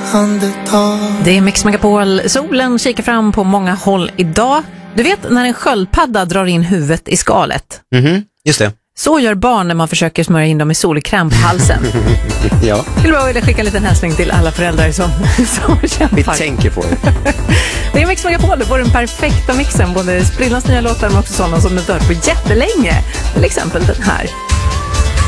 andetag. Det är Mix Megapol. Solen kikar fram på många håll idag. Du vet när en sköldpadda drar in huvudet i skalet? Just det. Så gör barn när man försöker smörja in dem i solkräm på halsen. Ja. Jag vill bara vilja skicka en liten hälsning till alla föräldrar som kämpar. Vi tänker på det. Det är Mix Megapol, det får den perfekta mixen. Både sprillans nya låtar men också sådana som du hört på jättelänge. Till exempel den här.